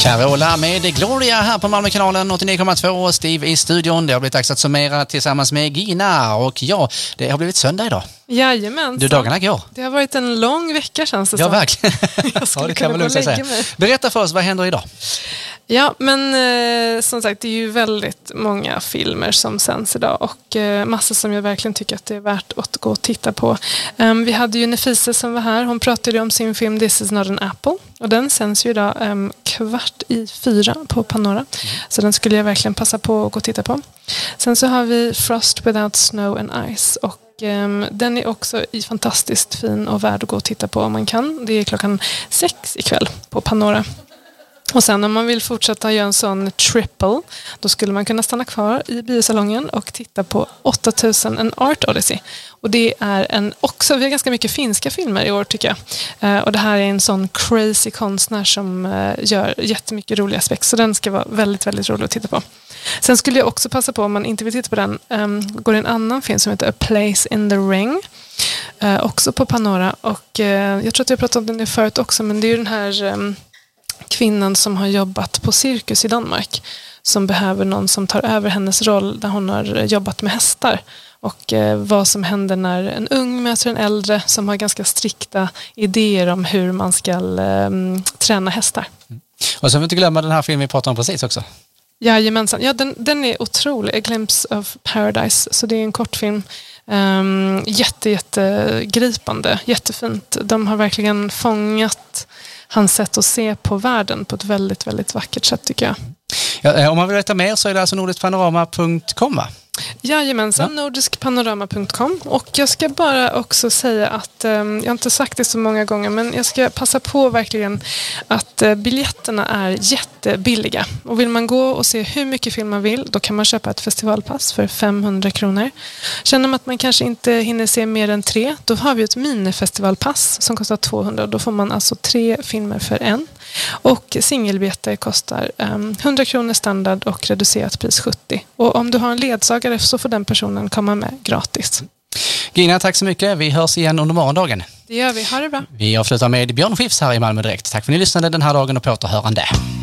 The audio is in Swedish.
Carola med Gloria här på Malmökanalen 89,2 och Steve i studion. Det har blivit dags att summera tillsammans med Gina. Och ja, det har blivit söndag idag. Jajamän. Du, dagarna går. Det har varit en lång vecka känns det som. Ja, verkligen. Jag skulle kunna gå och lägga mig. Berätta för oss, vad händer idag? Ja, men som sagt, det är ju väldigt många filmer som sänds idag och massor som jag verkligen tycker att det är värt att gå och titta på. Vi hade ju Nefise som var här. Hon pratade om sin film This is not an apple och den sänds ju idag 3:15 på Panora. Så den skulle jag verkligen passa på att gå och titta på. Sen så har vi Frost Without Snow and Ice och den är också fantastiskt fin och värd att gå och titta på om man kan. Det är 6:00 ikväll på Panora. Och sen om man vill fortsätta göra en sån triple, då skulle man kunna stanna kvar i biosalongen och titta på 8000 en Art Odyssey. Och det är också, vi har ganska mycket finska filmer i år tycker jag. Och det här är en sån crazy konstnär som gör jättemycket roliga aspekter. Så den ska vara väldigt, väldigt rolig att titta på. Sen skulle jag också passa på, om man inte vill titta på den, går det en annan film som heter A Place in the Ring. Också på Panora. Och jag tror att jag pratat om den förut också, men det är ju den här kvinnan som har jobbat på cirkus i Danmark som behöver någon som tar över hennes roll där hon har jobbat med hästar och vad som händer när en ung möter en äldre som har ganska strikta idéer om hur man ska träna hästar. Och så får vi inte glömma den här filmen vi pratade om precis också. Jajamensan. Ja, den är otrolig. A Glimpse of Paradise. Så det är en kortfilm. Jättegripande. Jättefint. De har verkligen fångat hans sätt att se på världen på ett väldigt, väldigt vackert sätt tycker jag. Ja, om man vill veta mer så är det alltså nordiskpanorama.com, va? Jajamensan, nordiskpanorama.com. Och jag ska bara också säga att, jag har inte sagt det så många gånger, men jag ska passa på verkligen att biljetterna är jättebilliga. Och vill man gå och se hur mycket film man vill, då kan man köpa ett festivalpass för 500 kronor. Känner man att man kanske inte hinner se mer än 3, då har vi ett minifestivalpass som kostar 200. Då får man alltså 3 filmer för en. Och singelbiljetter kostar 100 kronor standard och reducerat pris 70. Och om du har en ledsagare så får den personen komma med gratis. Gina, tack så mycket. Vi hörs igen under morgondagen. Det gör vi. Ha det bra. Vi avslutar med Björn Skifs här i Malmö Direkt. Tack för att ni lyssnade den här dagen och på återhörande.